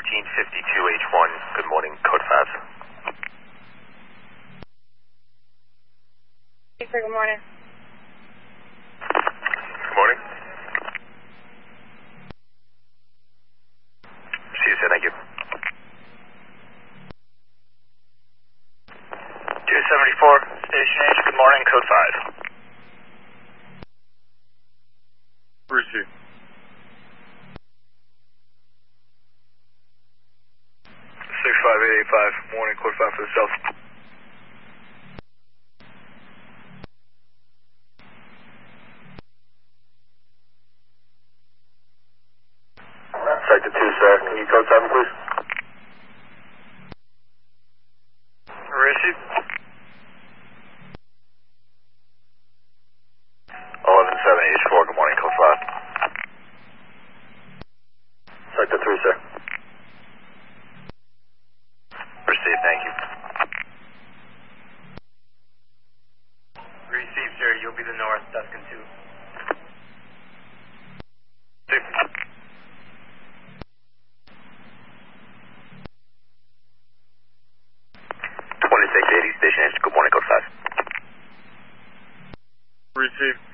1352H1, good morning, code 5. Good morning. Good morning. See you soon, thank you. 274, Station H, good morning, code 5. Receive. 65885, morning, code 5 for the south. Sector 2, sir, can you code 7, please? Receive. 117H4, good morning, code 5. Sector 3, sir. Received, thank you. Received, sir. You'll be the north, Tuscan 2. Receive. 2680, Station H, good morning, code 5. Receive.